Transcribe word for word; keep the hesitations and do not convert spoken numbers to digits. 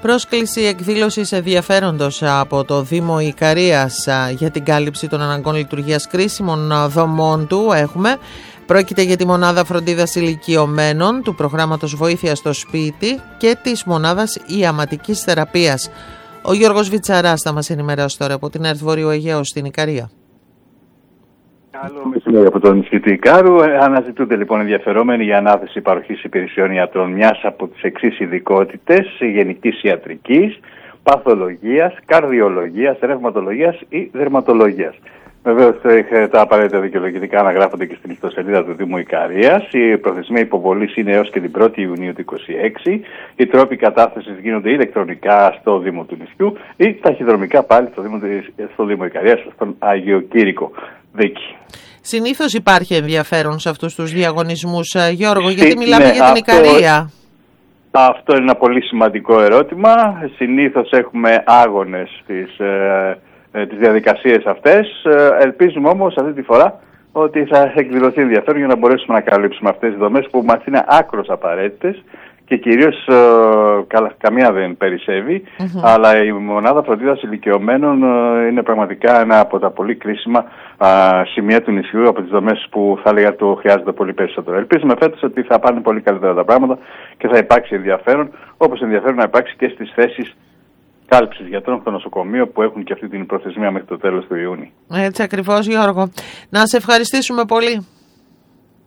Πρόσκληση εκδήλωσης ενδιαφέροντος από το Δήμο Ικαρίας για την κάλυψη των αναγκών λειτουργίας κρίσιμων δομών του έχουμε. Πρόκειται για τη μονάδα φροντίδας ηλικιωμένων του προγράμματος Βοήθεια στο Σπίτι και της μονάδας ιαματικής θεραπείας. Ο Γιώργος Βιτσαράς θα μας ενημερώσει τώρα από την ΕΡΤ Βόρειο Αιγαίο στην Ικαρία. Καλό μεσημέρι από τον νησί του Ικάρου. Αναζητούνται λοιπόν ενδιαφερόμενοι για ανάθεση παροχής υπηρεσιών ιατρών μιας από τις εξής ειδικότητες: γενικής ιατρικής, παθολογίας, καρδιολογίας, ρευματολογίας ή δερματολογίας. Βεβαίως τα απαραίτητα δικαιολογητικά αναγράφονται και στην ιστοσελίδα του Δήμου Ικαρίας. Η προθεσμία υποβολής είναι έως και την πρώτη Ιουνίου του είκοσι έξι. Οι τρόποι κατάθεσης γίνονται ηλεκτρονικά στο Δήμο του νησιού ή ταχυδρομικά πάλι στο Δήμο, στο Δήμο Ικαρίας, στον Άγιο Κήρυκο. Δίκη. Συνήθως υπάρχει ενδιαφέρον σε αυτούς τους διαγωνισμούς, Γιώργο, γιατί μιλάμε ναι, για την αυτό, Ικαρία. Αυτό είναι ένα πολύ σημαντικό ερώτημα. Συνήθως έχουμε άγονες στις, ε, ε, τις διαδικασίες αυτές. Ελπίζουμε όμως αυτή τη φορά ότι θα εκδηλωθεί ενδιαφέρον για να μπορέσουμε να καλύψουμε αυτές τις δομές που μας είναι άκρως απαραίτητες και κυρίως ε, κα, καμία δεν περισσεύει, mm-hmm. αλλά η μονάδα φροντίδας ηλικιωμένων ε, είναι πραγματικά ένα από τα πολύ κρίσιμα ε, σημεία του νησιού, από τις δομές που θα έλεγα το χρειάζεται πολύ περισσότερο. Ελπίζουμε φέτος ότι θα πάνε πολύ καλύτερα τα πράγματα και θα υπάρξει ενδιαφέρον, όπως ενδιαφέρον να υπάρξει και στις θέσεις κάλυψης γιατρών στο νοσοκομείο που έχουν και αυτή την προθεσμία μέχρι το τέλος του Ιούνιου. Έτσι ακριβώς, Γιώργο. Να σε ευχαριστήσουμε πολύ.